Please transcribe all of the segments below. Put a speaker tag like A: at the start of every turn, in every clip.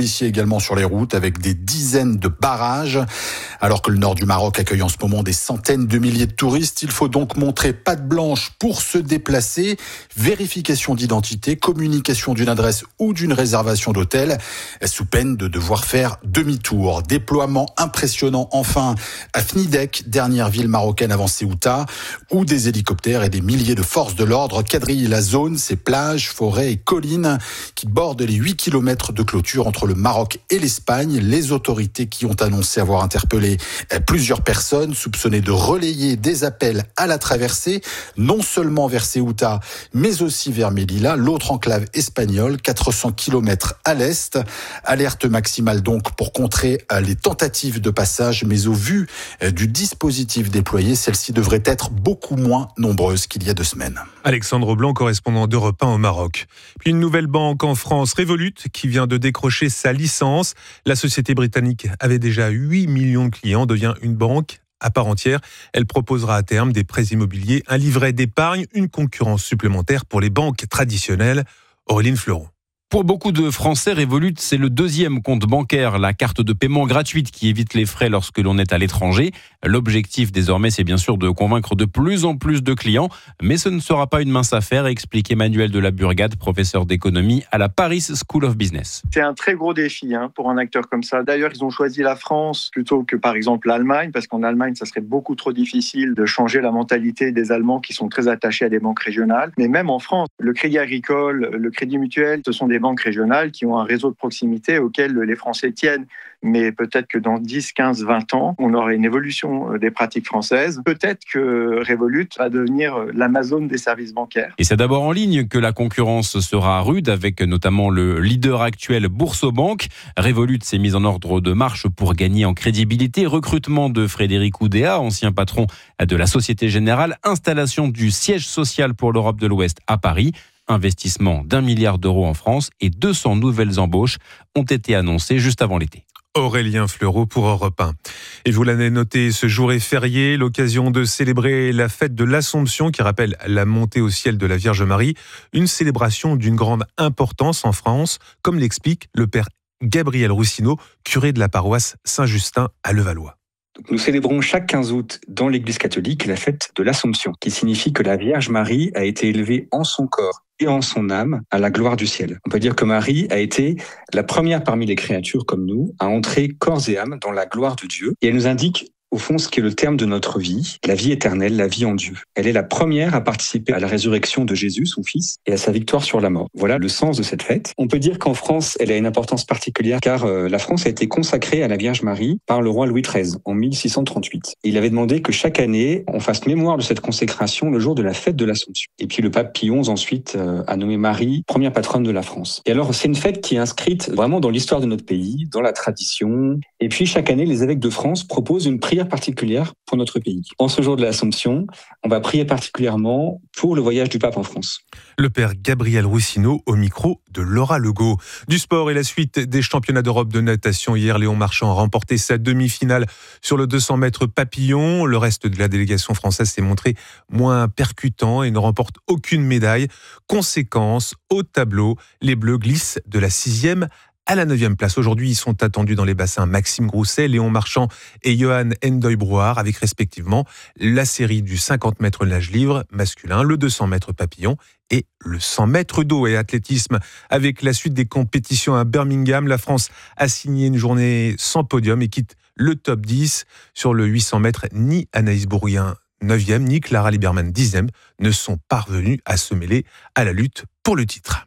A: policiers également sur les routes avec des dizaines de barrages. Alors que le nord du Maroc accueille en ce moment des centaines de milliers de touristes, il faut donc montrer patte blanche pour se déplacer. Vérification d'identité, communication d'une adresse ou d'une réservation d'hôtel, sous peine de devoir faire demi-tour. Déploiement impressionnant enfin à Fnidek, dernière ville marocaine avant Ceuta, où des hélicoptères et des milliers de forces de l'ordre quadrillent la zone, ses plages, forêts et collines qui bordent les 8 km de clôture entre le Maroc et l'Espagne. Les autorités qui ont annoncé avoir interpellé plusieurs personnes soupçonnées de relayer des appels à la traversée, non seulement vers Ceuta, mais aussi vers Melilla, l'autre enclave espagnole, 400 km à l'est. Alerte maximale donc pour contrer les tentatives de passage, mais au vu du dispositif déployé, celle-ci devrait être beaucoup moins nombreuse qu'il y a 2 semaines.
B: Alexandre Blanc, correspondant d'Europe 1 au Maroc. Puis une nouvelle banque en France, Revolut, qui vient de décrocher sa licence. La société britannique avait déjà 8 millions de clients, devient une banque à part entière. Elle proposera à terme des prêts immobiliers, un livret d'épargne, une concurrence supplémentaire pour les banques traditionnelles. Auréline Fleuron.
C: Pour beaucoup de Français, Revolut, c'est le deuxième compte bancaire, la carte de paiement gratuite qui évite les frais lorsque l'on est à l'étranger. L'objectif désormais, c'est bien sûr de convaincre de plus en plus de clients, mais ce ne sera pas une mince affaire, explique Emmanuel de la Burgade, professeur d'économie à la Paris School of Business.
D: C'est un très gros défi pour un acteur comme ça. D'ailleurs, ils ont choisi la France plutôt que par exemple l'Allemagne, parce qu'en Allemagne, ça serait beaucoup trop difficile de changer la mentalité des Allemands qui sont très attachés à des banques régionales. Mais même en France, le Crédit Agricole, le Crédit Mutuel, ce sont des banques régionales qui ont un réseau de proximité auquel les Français tiennent. Mais peut-être que dans 10, 15, 20 ans, on aura une évolution des pratiques françaises. Peut-être que Revolut va devenir l'Amazon des services bancaires.
C: Et c'est d'abord en ligne que la concurrence sera rude, avec notamment le leader actuel Boursorama. Revolut s'est mise en ordre de marche pour gagner en crédibilité. Recrutement de Frédéric Oudéa, ancien patron de la Société Générale. Installation du siège social pour l'Europe de l'Ouest à Paris. Investissement d'1 milliard d'euros en France et 200 nouvelles embauches ont été annoncées juste avant l'été.
B: Aurélien Fleureau pour Europe 1. Et vous l'avez noté, ce jour est férié, l'occasion de célébrer la fête de l'Assomption qui rappelle la montée au ciel de la Vierge Marie. Une célébration d'une grande importance en France, comme l'explique le père Gabriel Roussineau, curé de la paroisse Saint-Justin à Levallois.
E: Nous célébrons chaque 15 août dans l'Église catholique la fête de l'Assomption, qui signifie que la Vierge Marie a été élevée en son corps et en son âme à la gloire du ciel. On peut dire que Marie a été la première parmi les créatures comme nous à entrer corps et âme dans la gloire de Dieu. Et elle nous indique au fond ce qui est le terme de notre vie, la vie éternelle, la vie en Dieu. Elle est la première à participer à la résurrection de Jésus, son fils, et à sa victoire sur la mort. Voilà le sens de cette fête. On peut dire qu'en France, elle a une importance particulière car la France a été consacrée à la Vierge Marie par le roi Louis XIII en 1638. Et il avait demandé que chaque année, on fasse mémoire de cette consécration le jour de la fête de l'Assomption. Et puis le pape Pie XI ensuite a nommé Marie première patronne de la France. Et alors c'est une fête qui est inscrite vraiment dans l'histoire de notre pays, dans la tradition. Et puis chaque année, les évêques de France proposent une prière particulière pour notre pays. En ce jour de l'Assomption, on va prier particulièrement pour le voyage du pape en France.
B: Le père Gabriel Roussineau au micro de Laura Legault. Du sport et la suite des championnats d'Europe de natation. Hier, Léon Marchand a remporté sa demi-finale sur le 200 mètres papillon. Le reste de la délégation française s'est montré moins percutant et ne remporte aucune médaille. Conséquence, au tableau, les Bleus glissent de la 6e à la 9e place. Aujourd'hui, ils sont attendus dans les bassins Maxime Grousset, Léon Marchand et Johan Ndoye-Brouard, avec respectivement la série du 50 mètres nage libre masculin, le 200 mètres papillon et le 100 mètres d'eau. Et athlétisme, avec la suite des compétitions à Birmingham, la France a signé une journée sans podium et quitte le top 10. Sur le 800 mètres, ni Anaïs Bourguin 9e, ni Clara Liberman 10e ne sont parvenus à se mêler à la lutte pour le titre.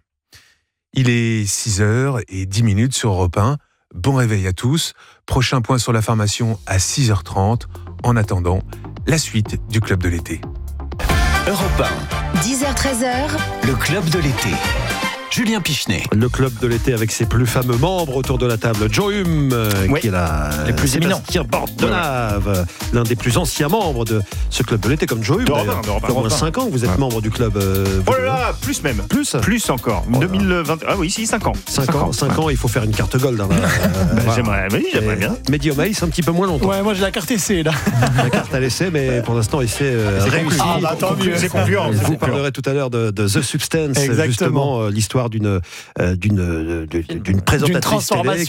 B: Il est 6h10 sur Europe 1. Bon réveil à tous. Prochain point sur la formation à 6h30. En attendant, la suite du Club de l'été.
F: Europe 1.
G: 10h-13h.
F: Le Club de l'été. Julien Pichenet.
H: Le club de l'été avec ses plus fameux membres autour de la table. Joe Hume, qui est là.
I: Les plus éminents.
H: Sébastien Bordenave, l'un des plus anciens membres de ce club de l'été, comme Joe Hume.
I: D'Europe 1.
H: Au moins 5 ans que vous êtes membre du club.
I: Oh là là, plus même. Plus encore. 2020. Ah oui, 5 ans.
H: 5 ans, il faut faire une carte gold. Dans
I: J'aimerais bien.
H: Mehdi Omaïs, un petit peu moins longtemps.
J: Ouais, moi j'ai la carte essai là.
H: La carte à l'essai, mais pour l'instant, essai réussi.
I: Ah bah tant mieux, c'est concluant.
H: Vous parlerez tout à l'heure de The Substance, justement, l'histoire d'une présentatrice télé